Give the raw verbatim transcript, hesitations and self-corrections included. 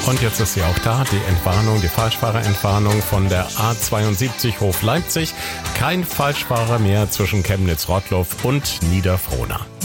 Und jetzt ist sie auch da, die Entwarnung, die Falschfahrerentwarnung von der A zweiundsiebzig Hof Leipzig. Kein Falschfahrer mehr zwischen Chemnitz-Rottluff und Niederfrohna.